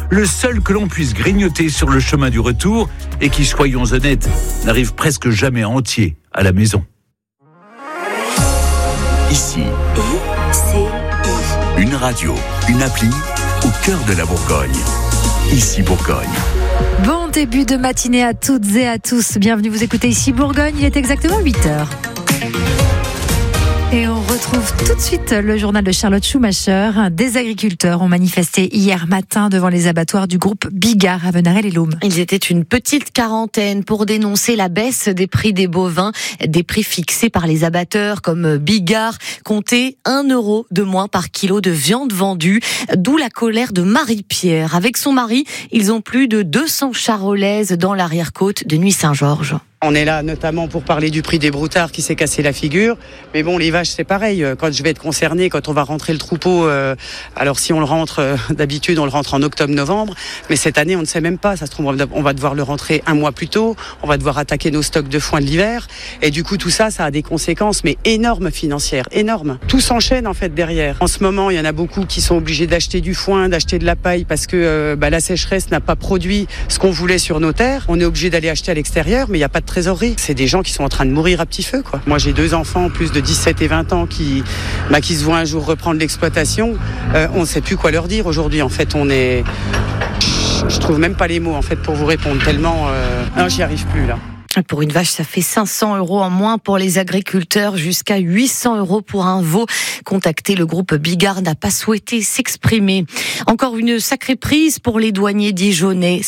le seul que l'on puisse grignoter sur le chemin du retour et qui, soyons honnêtes, n'arrive presque jamais entier à la maison. Ici, une radio, une appli au cœur de la Bourgogne. Ici Bourgogne. Bon début de matinée à toutes et à tous. Bienvenue, vous écoutez Ici Bourgogne, il est exactement 8h. Et on retrouve tout de suite le journal de Charlotte Schumacher. Des agriculteurs ont manifesté hier matin devant les abattoirs du groupe Bigard à Venarel-les-Laumes. Ils étaient une petite quarantaine pour dénoncer la baisse des prix des bovins, des prix fixés par les abatteurs comme Bigard, comptaient 1 € de moins par kilo de viande vendue, d'où la colère de Marie-Pierre. Avec son mari, ils ont plus de 200 charolaises dans l'arrière-côte de Nuits-Saint-Georges. On est là notamment pour parler du prix des broutards qui s'est cassé la figure. Mais bon, les vaches, c'est pareil. Quand je vais être concerné, quand on va rentrer le troupeau, alors si on le rentre, d'habitude, on le rentre en octobre-novembre. Mais cette année, on ne sait même pas. Ça se trouve, on va devoir le rentrer 1 mois plus tôt. On va devoir attaquer nos stocks de foin de l'hiver. Et du coup, tout ça, ça a des conséquences, mais énormes financières, énormes. Tout s'enchaîne, en fait, derrière. En ce moment, il y en a beaucoup qui sont obligés d'acheter du foin, d'acheter de la paille parce que la sécheresse n'a pas produit ce qu'on voulait sur nos terres. On est obligé d'aller acheter à l'extérieur, mais il n'y a pas de trésorerie. C'est des gens qui sont en train de mourir à petit feu, quoi. Moi, j'ai 2 enfants, plus de 17 et 20 ans, qui se voient un jour reprendre l'exploitation. On ne sait plus quoi leur dire aujourd'hui. En fait, je trouve même pas les mots, en fait, pour vous répondre tellement. Non, j'y arrive plus, là. Pour une vache, ça fait 500 € en moins pour les agriculteurs, jusqu'à 800 € pour un veau. Contacté, le groupe Bigard n'a pas souhaité s'exprimer. Encore une sacrée prise pour les douaniers dijonnais.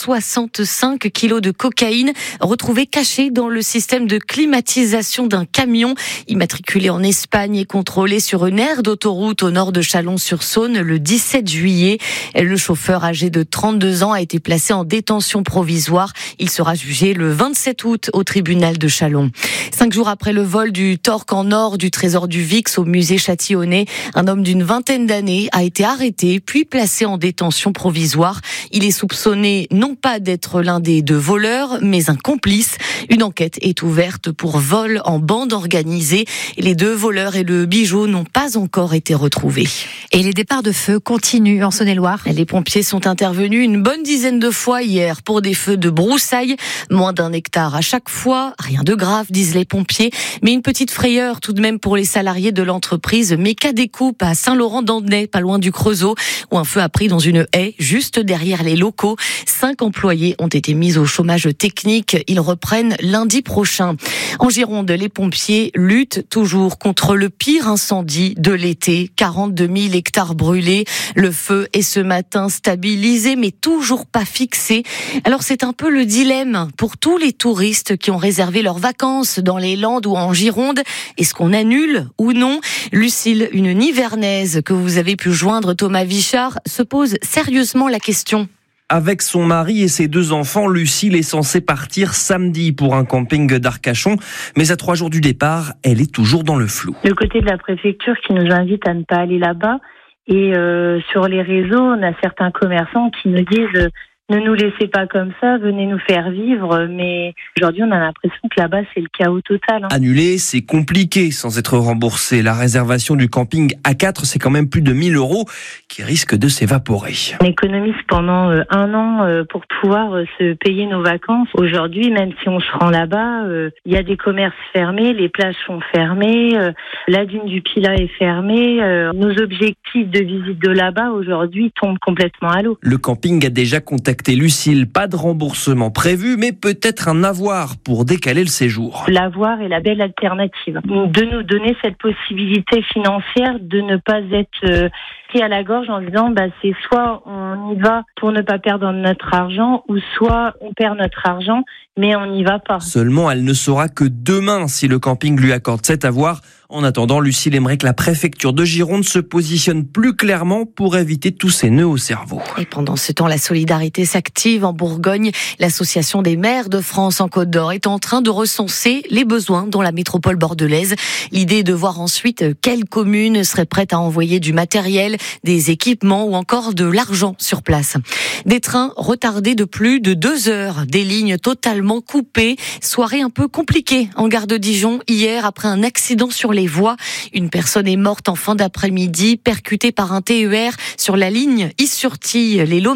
165 kilos de cocaïne retrouvés cachés dans le système de climatisation d'un camion immatriculé en Espagne et contrôlé sur une aire d'autoroute au nord de Chalon-sur-Saône le 17 juillet. Le chauffeur âgé de 32 ans a été placé en détention provisoire. Il sera jugé le 27 août au tribunal de Chalon. 5 jours après le vol du torque en or du trésor du Vix au musée Châtillonnais, un homme d'une vingtaine d'années a été arrêté puis placé en détention provisoire. Il est soupçonné non pas d'être l'un des 2 voleurs, mais un complice. Une enquête est ouverte pour vol en bande organisée. Les 2 voleurs et le bijou n'ont pas encore été retrouvés. Et les départs de feu continuent en Saône-et-Loire. Les pompiers sont intervenus une bonne dizaine de fois hier pour des feux de broussailles. Moins d'1 hectare à chaque fois, rien de grave, disent les pompiers, mais une petite frayeur tout de même pour les salariés de l'entreprise Méca Découpe à Saint-Laurent-d'Andernay, pas loin du Creusot, où un feu a pris dans une haie juste derrière les locaux. 5 employés ont été mis au chômage technique. Ils reprennent lundi prochain. En Gironde, les pompiers luttent toujours contre le pire incendie de l'été. 42 000 hectares brûlés. Le feu est ce matin stabilisé, mais toujours pas fixé. Alors c'est un peu le dilemme pour tous les touristes qui ont réservé leurs vacances dans les Landes ou en Gironde. Est-ce qu'on annule ou non ? Lucille, une Nivernaise que vous avez pu joindre, Thomas Vichard, se pose sérieusement la question. Avec son mari et ses 2 enfants, Lucille est censée partir samedi pour un camping d'Arcachon. Mais à 3 jours du départ, elle est toujours dans le flou. Le côté de la préfecture qui nous invite à ne pas aller là-bas. Et sur les réseaux, on a certains commerçants qui nous disent ne nous laissez pas comme ça, venez nous faire vivre. Mais aujourd'hui, on a l'impression que là-bas, c'est le chaos total. Annuler, c'est compliqué sans être remboursé. La réservation du camping A4, c'est quand même plus de 1 000 € qui risquent de s'évaporer. On économise pendant 1 an pour pouvoir se payer nos vacances. Aujourd'hui, même si on se rend là-bas, il y a des commerces fermés, les plages sont fermées, la dune du Pilat est fermée. Nos objectifs de visite de là-bas, aujourd'hui, tombent complètement à l'eau. Le camping a déjà contacté Lucille, pas de remboursement prévu, mais peut-être un avoir pour décaler le séjour. L'avoir est la belle alternative. De nous donner cette possibilité financière de ne pas être pris à la gorge en disant c'est soit on y va pour ne pas perdre notre argent ou soit on perd notre argent mais on n'y va pas. Seulement, elle ne saura que demain si le camping lui accorde cet avoir. En attendant, Lucille aimerait que la préfecture de Gironde se positionne plus clairement pour éviter tous ces nœuds au cerveau. Et pendant ce temps, la solidarité s'active en Bourgogne. L'Association des maires de France en Côte d'Or est en train de recenser les besoins dans la métropole bordelaise. L'idée est de voir ensuite quelle commune serait prête à envoyer du matériel, des équipements ou encore de l'argent sur place. Des trains retardés de plus de 2 heures, des lignes totalement coupées. Soirée un peu compliquée en gare de Dijon hier après un accident sur les voies. Une personne est morte en fin d'après-midi, percutée par un TER sur la ligne Is-sur-Tille. Les